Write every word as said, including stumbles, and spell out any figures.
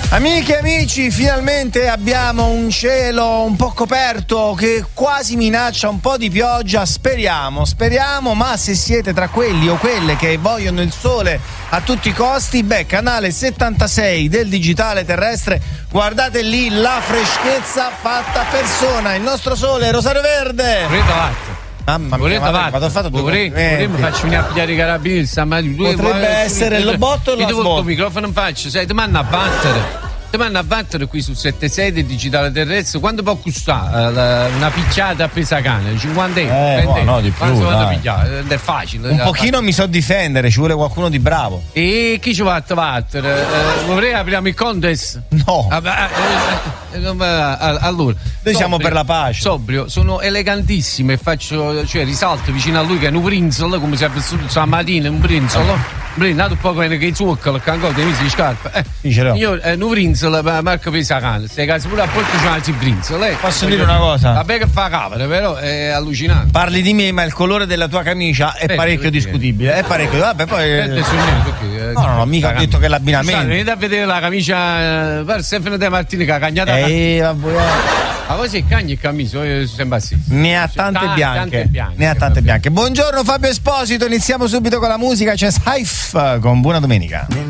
Amiche e amici, finalmente abbiamo un cielo un po' coperto che quasi minaccia un po' di pioggia. Speriamo, speriamo, ma se siete tra quelli o quelle che vogliono il sole a tutti i costi, beh, canale settantasei del digitale terrestre, guardate lì la freschezza fatta persona, il nostro sole, Rosario Verde. Mamma mia, ma ho fatto due vorrei faccio venire a pigliare i carabinieri stamattina. Potrebbe essere il lobotto o la svolta. Il microfono non faccio, sai, ti manna a battere. Ti vanno a battere qui su settantasei del digitale terrestre. Quanto può costare uh, una picchiata appesa a cane? cinquanta euro? Eh, no, no, di più, dai. È facile. Un pochino mi so difendere, ci vuole qualcuno di bravo. E chi ci va a battere? Uh, vorrei apriamo il contest? No. Ah, eh, eh, allora, noi sobrio, siamo per la pace. Sobrio, sono elegantissimo e faccio, cioè risalto vicino a lui che è un prinzolo, come se avesse stamattina un prinzolo. Nato un po' come che zucchero, che ancora mi si scarpa. Eh, io eh, un prinzolo, Marco Pesacano, stai casi pure a porto c'è altri prinzolo. Eh. Posso dire una cosa? Vabbè che fa capere, però è allucinante. Parli di me, ma il colore della tua camicia è eh, parecchio perché? discutibile. È parecchio, vabbè, poi. Eh, perché, eh, no, no, no, mica ho cam- detto che l'abbinamento. Venite a vedere la camicia per Stefano De Martini che ha cagnata. Eh, vabbè. Ma voi sei cagni e camiso, sembra sì. Ne ha tante Ta- bianche. Tante bianche. Ne ha tante bianche. Buongiorno Fabio Esposito, iniziamo subito con la musica, c'è Saif con Buona Domenica.